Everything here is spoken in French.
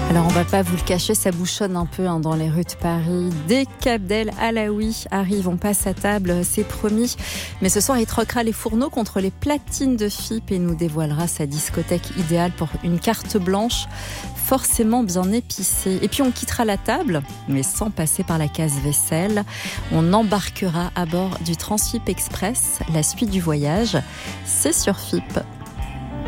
Alors on va pas vous le cacher, ça bouchonne un peu dans les rues de Paris. Dès qu'Abdel Alaoui arrive, on passe à table, c'est promis. Mais ce soir, il troquera les fourneaux contre les platines de FIP et nous dévoilera sa discothèque idéale pour une carte blanche forcément bien épicée. Et puis on quittera la table, mais sans passer par la case vaisselle. On embarquera à bord du Transfip Express. La suite du voyage, c'est sur FIP.